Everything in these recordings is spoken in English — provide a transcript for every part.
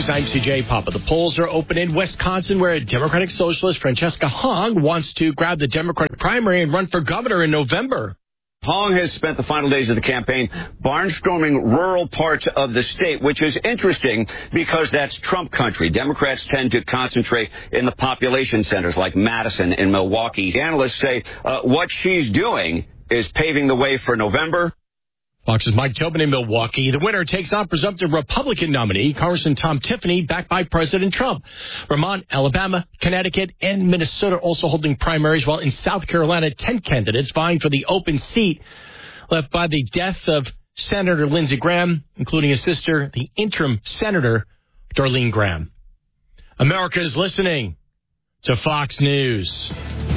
News, I'm CJ Papa. The polls are open in Wisconsin, where Democratic Socialist Francesca Hong wants to grab the Democratic primary and run for governor in November. Hong has spent the final days of the campaign barnstorming rural parts of the state, which is interesting because that's Trump country. Democrats tend to concentrate in the population centers like Madison and Milwaukee. Analysts say what she's doing is paving the way for November. Fox's Mike Tobin in Milwaukee. The winner takes on presumptive Republican nominee, Congressman Tom Tiffany, backed by President Trump. Vermont, Alabama, Connecticut, and Minnesota also holding primaries, while in South Carolina, 10 candidates vying for the open seat left by the death of Senator Lindsey Graham, including his sister, the interim Senator Darlene Graham. America is listening to Fox News.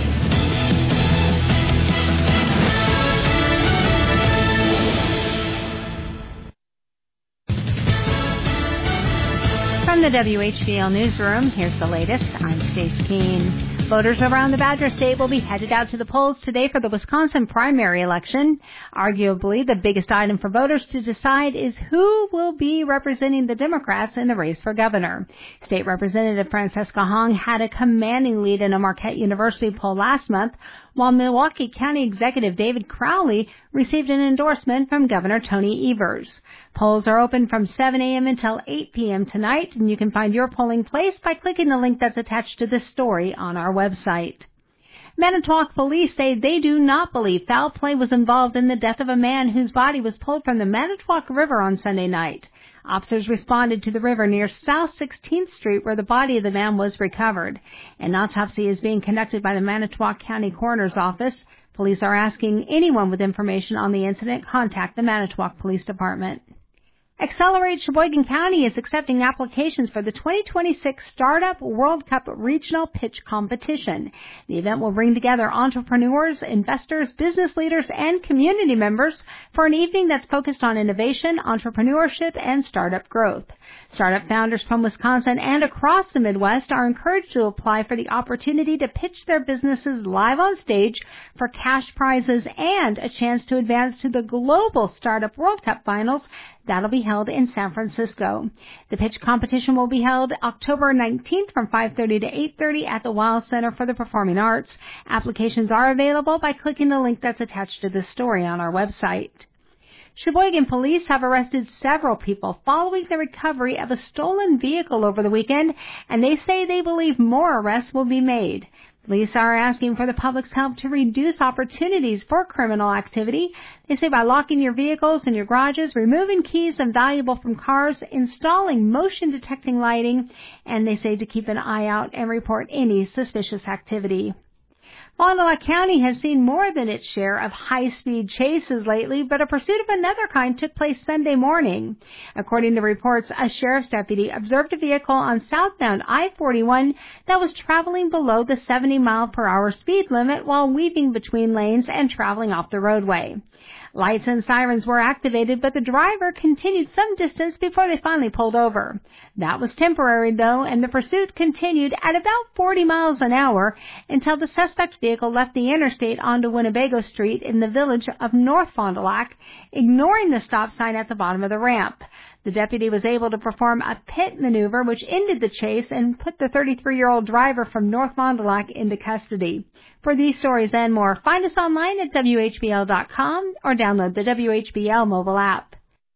From the WHBL Newsroom, here's the latest. I'm Stace Keene. Voters around the Badger State will be headed out to the polls today for the Wisconsin primary election. Arguably, the biggest item for voters to decide is who will be representing the Democrats in the race for governor. State Representative Francesca Hong had a commanding lead in a Marquette University poll last month, while Milwaukee County Executive David Crowley received an endorsement from Governor Tony Evers. Polls are open from 7 a.m. until 8 p.m. tonight, and you can find your polling place by clicking the link that's attached to this story on our website. Manitowoc police say they do not believe foul play was involved in the death of a man whose body was pulled from the Manitowoc River on Sunday night. Officers responded to the river near South 16th Street, where the body of the man was recovered. An autopsy is being conducted by the Manitowoc County Coroner's Office. Police are asking anyone with information on the incident contact the Manitowoc Police Department. Accelerate Sheboygan County is accepting applications for the 2026 Startup World Cup Regional Pitch Competition. The event will bring together entrepreneurs, investors, business leaders, and community members for an evening that's focused on innovation, entrepreneurship, and startup growth. Startup founders from Wisconsin and across the Midwest are encouraged to apply for the opportunity to pitch their businesses live on stage for cash prizes and a chance to advance to the Global Startup World Cup Finals. That'll be held in San Francisco. The pitch competition will be held October 19th from 5:30 to 8:30 at the Weill Center for the Performing Arts. Applications are available by clicking the link that's attached to this story on our website. Sheboygan police have arrested several people following the recovery of a stolen vehicle over the weekend, and they say they believe more arrests will be made. Police are asking for the public's help to reduce opportunities for criminal activity. They say by locking your vehicles in your garages, removing keys and valuable from cars, installing motion-detecting lighting, and they say to keep an eye out and report any suspicious activity. Fond du Lac County has seen more than its share of high-speed chases lately, but a pursuit of another kind took place Sunday morning. According to reports, a sheriff's deputy observed a vehicle on southbound I-41 that was traveling below the 70-mile-per-hour speed limit while weaving between lanes and traveling off the roadway. Lights and sirens were activated, but the driver continued some distance before they finally pulled over. That was temporary, though, and the pursuit continued at about 40 miles an hour until the suspect vehicle left the interstate onto Winnebago Street in the village of North Fond du Lac, ignoring the stop sign at the bottom of the ramp. The deputy was able to perform a pit maneuver which ended the chase and put the 33-year-old driver from North Fond du Lac into custody. For these stories and more, find us online at WHBL.com or download the WHBL mobile app.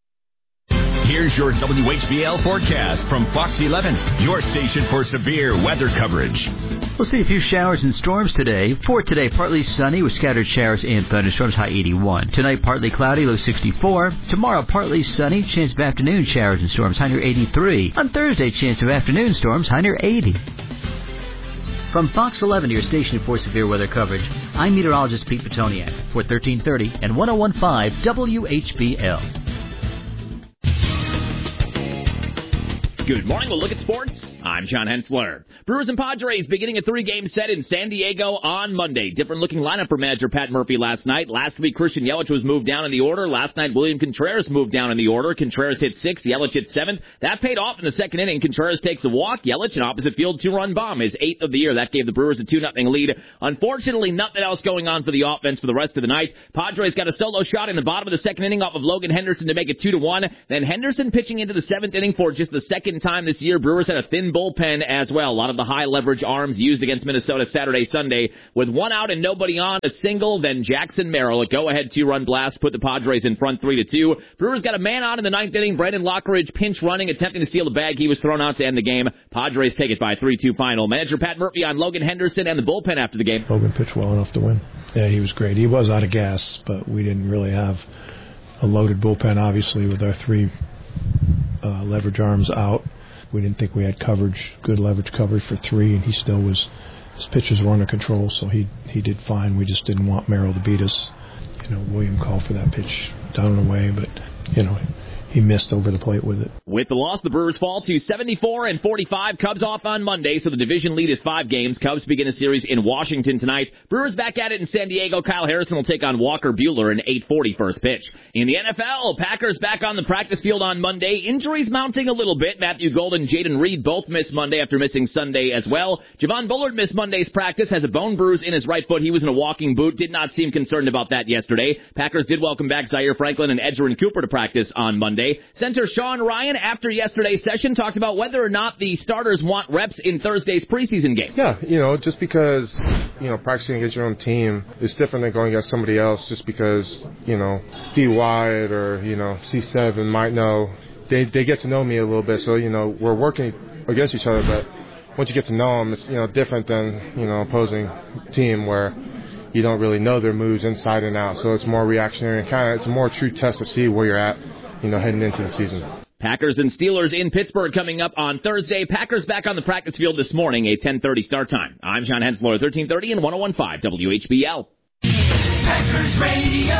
Here's your WHBL forecast from Fox 11, your station for severe weather coverage. We'll see a few showers and storms today. For today, partly sunny with scattered showers and thunderstorms, high 81. Tonight, partly cloudy, low 64. Tomorrow, partly sunny, chance of afternoon showers and storms, high near 83. On Thursday, chance of afternoon storms, high near 80. From Fox 11, your station for severe weather coverage, I'm meteorologist Pete Petoniak for 1330 and 101.5 WHBL. Good morning. We'll look at sports. I'm John Hensler. Brewers and Padres beginning a 3-game set in San Diego on Monday. Different-looking lineup for manager Pat Murphy last night. Last week, Christian Yelich was moved down in the order. Last night, William Contreras moved down in the order. Contreras hit 6th. Yelich hit 7th. That paid off in the second inning. Contreras takes a walk. Yelich, an opposite field 2-run bomb, his 8th of the year. That gave the Brewers a 2-0 lead. Unfortunately, nothing else going on for the offense for the rest of the night. Padres got a solo shot in the bottom of the second inning off of Logan Henderson to make it 2-1. Then Henderson pitching into the 7th inning for just the second second time this year. Brewers had a thin bullpen as well. A lot of the high leverage arms used against Minnesota Saturday, Sunday. With one out and nobody on, a single, then Jackson Merrill, a go-ahead 2-run blast, put the Padres in front 3-2. Brewers got a man on in the ninth inning. Brandon Lockridge pinch running, attempting to steal the bag. He was thrown out to end the game. Padres take it by 3-2 final. Manager Pat Murphy on Logan Henderson and the bullpen after the game. Logan pitched well enough to win. Yeah, he was great. He was out of gas, but we didn't really have a loaded bullpen, obviously, with our 3 leverage arms out. We didn't think we had coverage, good leverage coverage for 3, and he still was, his pitches were under control, so he did fine. We just didn't want Merrill to beat us. William called for that pitch down and away, but, he missed over the plate with it. With the loss, the Brewers fall to 74-45. Cubs off on Monday, so the division lead is 5 games. Cubs begin a series in Washington tonight. Brewers back at it in San Diego. Kyle Harrison will take on Walker Buehler in 8:40 first pitch. In the NFL, Packers back on the practice field on Monday. Injuries mounting a little bit. Matthew Golden and Jaden Reed both missed Monday after missing Sunday as well. Javon Bullard missed Monday's practice, has a bone bruise in his right foot. He was in a walking boot. Did not seem concerned about that yesterday. Packers did welcome back Zaire Franklin and Edgerrin Cooper to practice on Monday. Center Sean Ryan, after yesterday's session, talked about whether or not the starters want reps in Thursday's preseason game. Yeah, just because, practicing against your own team is different than going against somebody else just because, D. Wyatt or, C7 might know. They get to know me a little bit, so, we're working against each other, but once you get to know them, it's, different than, opposing team where you don't really know their moves inside and out, so it's more reactionary and it's a more true test to see where you're at, heading into the season. Packers and Steelers in Pittsburgh coming up on Thursday. Packers back on the practice field this morning, a 10:30 start time. I'm John Hensler, 1330 and 101.5 WHBL. Packers Radio.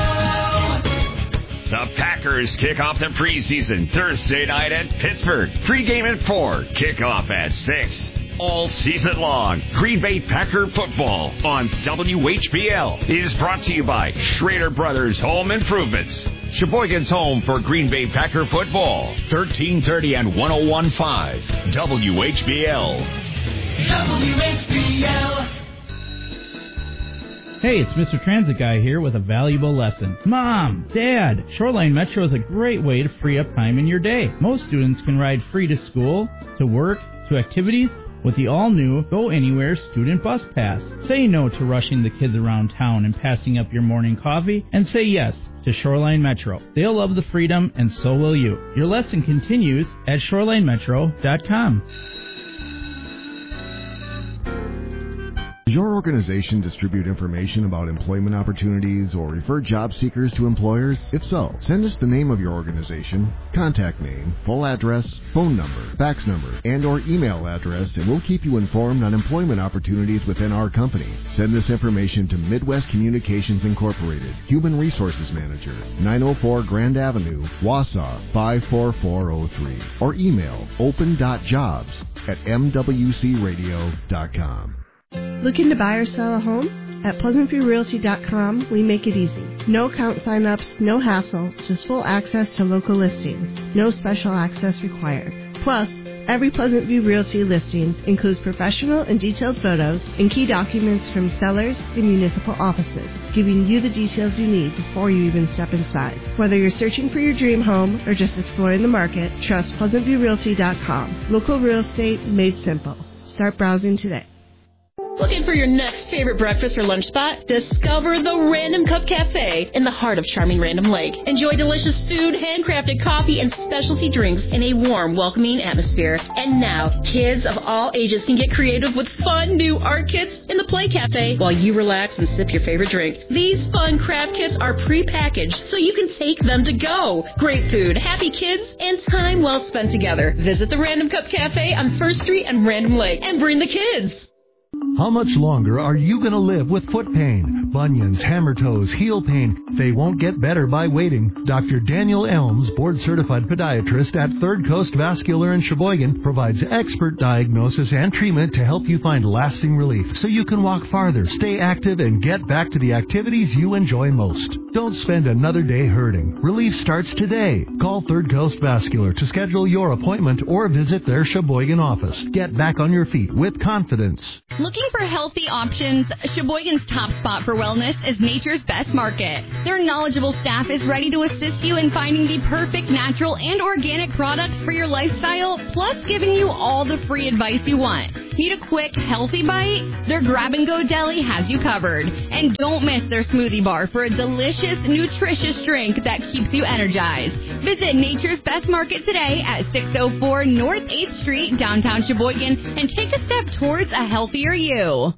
The Packers kick off the preseason Thursday night at Pittsburgh. Pre-game at 4, kickoff at 6. All season long, Green Bay Packer football on WHBL is brought to you by Schrader Brothers Home Improvements. Sheboygan's home for Green Bay Packer football. 1330 and 101.5 WHBL. WHBL. Hey, it's Mr. Transit Guy here with a valuable lesson. Mom, Dad, Shoreline Metro is a great way to free up time in your day. Most students can ride free to school, to work, to activities, with the all-new Go Anywhere Student Bus Pass. Say no to rushing the kids around town and passing up your morning coffee, and say yes to Shoreline Metro. They'll love the freedom, and so will you. Your lesson continues at ShorelineMetro.com. Does your organization distribute information about employment opportunities or refer job seekers to employers? If so, send us the name of your organization, contact name, full address, phone number, fax number, and or email address, and we'll keep you informed on employment opportunities within our company. Send this information to Midwest Communications Incorporated, Human Resources Manager, 904 Grand Avenue, Wausau, 54403, or email open.jobs@mwcradio.com. Looking to buy or sell a home? At PleasantViewRealty.com, we make it easy. No account sign-ups, no hassle, just full access to local listings. No special access required. Plus, every Pleasant View Realty listing includes professional and detailed photos and key documents from sellers and municipal offices, giving you the details you need before you even step inside. Whether you're searching for your dream home or just exploring the market, trust PleasantViewRealty.com. Local real estate made simple. Start browsing today. Looking for your next favorite breakfast or lunch spot? Discover the Random Cup Cafe in the heart of charming Random Lake. Enjoy delicious food, handcrafted coffee, and specialty drinks in a warm, welcoming atmosphere. And now, kids of all ages can get creative with fun new art kits in the Play Cafe while you relax and sip your favorite drink. These fun craft kits are pre-packaged so you can take them to go. Great food, happy kids, and time well spent together. Visit the Random Cup Cafe on 1st Street and Random Lake and bring the kids. How much longer are you going to live with foot pain? Bunions, hammer toes, heel pain. They won't get better by waiting. Dr. Daniel Elms, board-certified podiatrist at Third Coast Vascular in Sheboygan, provides expert diagnosis and treatment to help you find lasting relief so you can walk farther, stay active, and get back to the activities you enjoy most. Don't spend another day hurting. Relief starts today. Call Third Coast Vascular to schedule your appointment or visit their Sheboygan office. Get back on your feet with confidence. Looking Looking for healthy options? Sheboygan's top spot for wellness is Nature's Best Market. Their knowledgeable staff is ready to assist you in finding the perfect natural and organic products for your lifestyle, plus giving you all the free advice you want. Need a quick, healthy bite? Their grab-and-go deli has you covered. And don't miss their smoothie bar for a delicious, nutritious drink that keeps you energized. Visit Nature's Best Market today at 604 North 8th Street, downtown Sheboygan, and take a step towards a healthier you.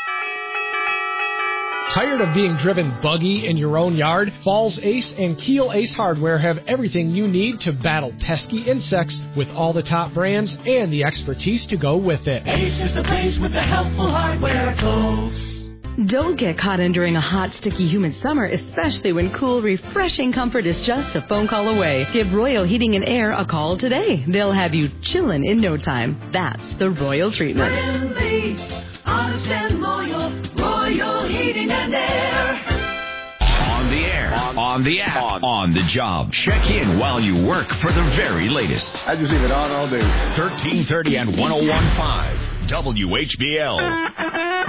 Tired of being driven buggy in your own yard? Falls Ace and Keel Ace Hardware have everything you need to battle pesky insects with all the top brands and the expertise to go with it. Ace is the place with the helpful hardware, folks. Don't get caught in during a hot, sticky, humid summer, especially when cool, refreshing comfort is just a phone call away. Give Royal Heating and Air a call today. They'll have you chillin' in no time. That's the Royal treatment. Friendly, honest and loyal, Royal Heating and Air. On the air, on the app, on the job. Check in while you work for the very latest. I just leave it on all day. 1330 and 101.5 WHBL.